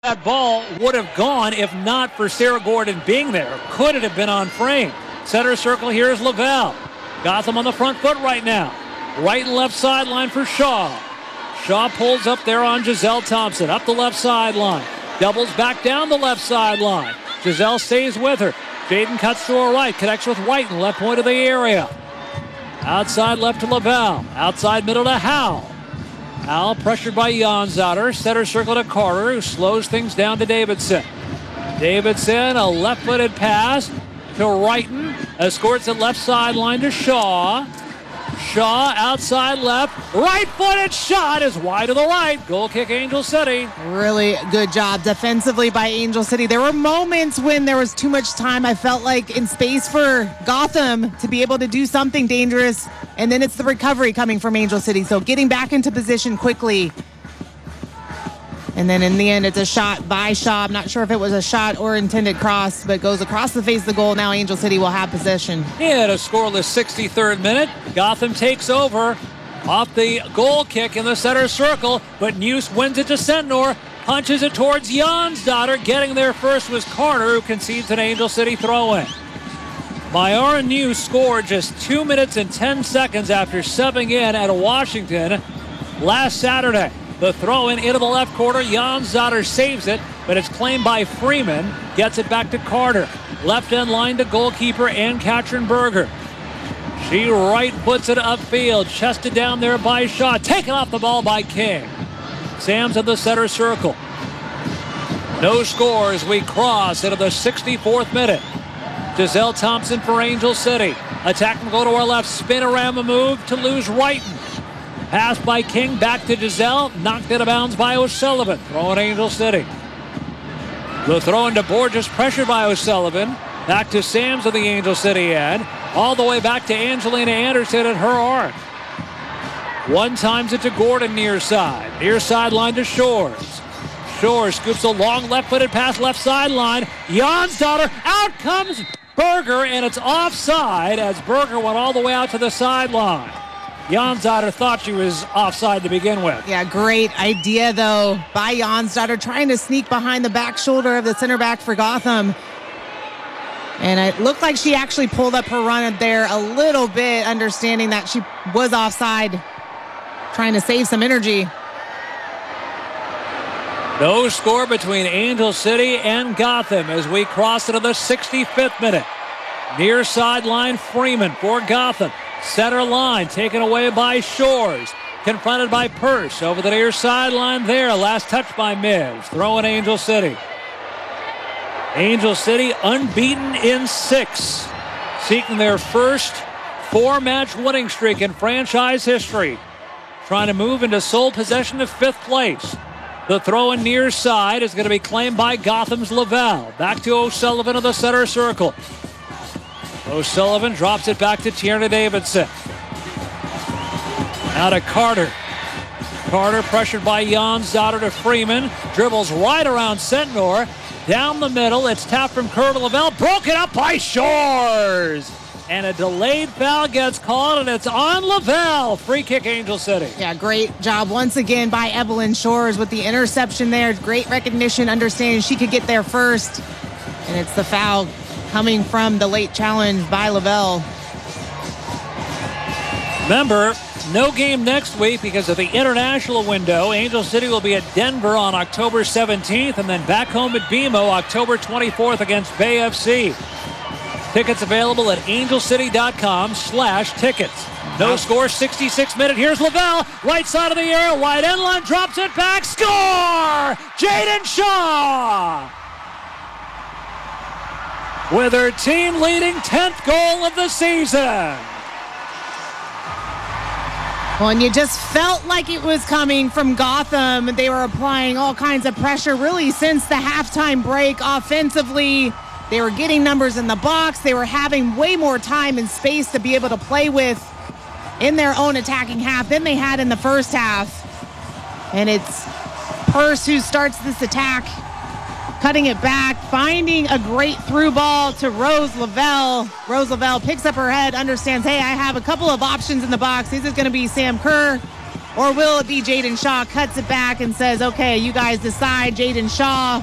That ball would have gone if not for Sarah Gordon being there. Could it have been on frame? Center circle here is Lavelle. Gotham on the front foot right now. Right and left sideline for Shaw. Shaw pulls up there on Giselle Thompson. Up the left sideline. Doubles back down the left sideline. Giselle stays with her. Jaden cuts to her right. Connects with White in left point of the area. Outside left to Lavelle. Outside middle to Howell. Howell pressured by Janzadar. Center circle to Carter, who slows things down to Davidson. Davidson, a left-footed pass to Wrighton. Escorts it left sideline to Shaw. Shaw outside left. Right-footed shot is wide to the right. Goal kick Angel City. Really good job defensively by Angel City. There were moments when there was too much time, I felt like, in space for Gotham to be able to do something dangerous. And then it's the recovery coming from Angel City. So getting back into position quickly. And then in the end, it's a shot by Shaw. I'm not sure if it was a shot or intended cross, but goes across the face of the goal. Now Angel City will have possession. In a scoreless 63rd minute, Gotham takes over off the goal kick in the center circle, but Neuse wins it to Sentnor, punches it towards Janzadar. Getting there first was Carter, who concedes an Angel City throw-in. Myara Neuse scored just 2 minutes and 10 seconds after subbing in at Washington last Saturday. The throw-in into the left corner. Janzadar saves it, but it's claimed by Freeman. Gets it back to Carter. Left end line to goalkeeper Ann-Katrin Berger. She right puts it upfield. Chested down there by Shaw. Taken off the ball by King. Sam's in the center circle. No score as we cross into the 64th minute. Giselle Thompson for Angel City. Attack from go to our left. Spinorama move to lose Wrighton. Pass by King back to Giselle. Knocked out of bounds by O'Sullivan. Throwing Angel City. The throw into Borges. Pressured by O'Sullivan. Back to Sams of the Angel City end. All the way back to Angelina Anderson at her arc. One times it to Gordon near side. Near sideline to Shores. Shores scoops a long left-footed pass left sideline. Janzadar. Out comes Berger, and it's offside as Berger went all the way out to the sideline. Janzadar thought she was offside to begin with. Yeah, great idea, though, by Janzadar, trying to sneak behind the back shoulder of the center back for Gotham. And it looked like she actually pulled up her run there a little bit, understanding that she was offside, trying to save some energy. No score between Angel City and Gotham as we cross into the 65th minute. Near sideline Freeman for Gotham. Center line taken away by Shores. Confronted by Purse over the near sideline there. Last touch by Miz. Throwing Angel City. Angel City unbeaten in 6. Seeking their first 4-match winning streak in franchise history. Trying to move into sole possession of 5th place. The throw in near side is going to be claimed by Gotham's Lavelle. Back to O'Sullivan of the center circle. O'Sullivan drops it back to Tierna Davidson. Now to Carter. Carter pressured by Janzadar to Freeman. Dribbles right around Sentnor. Down the middle. It's tapped from Kerr to Lavelle. Broken up by Shores. And a delayed foul gets called, and it's on Lavelle. Free kick, Angel City. Yeah, great job once again by Evelyn Shores with the interception there. Great recognition, understanding she could get there first. And it's the foul coming from the late challenge by Lavelle. Remember, no game next week because of the international window. Angel City will be at Denver on October 17th and then back home at BMO October 24th against Bay FC. Tickets available at angelcity.com/tickets. No score, 66th minute. Here's Lavelle, right side of the air, wide end line, drops it back, score! Jaden Shaw! With her team leading 10th goal of the season. Well, and you just felt like it was coming from Gotham. They were applying all kinds of pressure really since the halftime break offensively. They were getting numbers in the box. They were having way more time and space to be able to play with in their own attacking half than they had in the first half. And it's Purse who starts this attack, cutting it back, finding a great through ball to Rose Lavelle. Rose Lavelle picks up her head, understands, hey, I have a couple of options in the box. This is going to be Sam Kerr Or will it be Jaden Shaw cuts it back and says, okay, you guys decide. Jaden Shaw